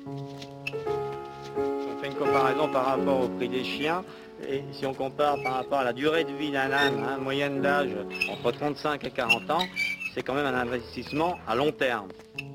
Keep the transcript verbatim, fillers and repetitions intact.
On fait une comparaison par rapport au prix des chiens, et si on compare par rapport à la durée de vie d'un âne, hein, moyenne d'âge entre trente-cinq et quarante ans, c'est quand même un investissement à long terme.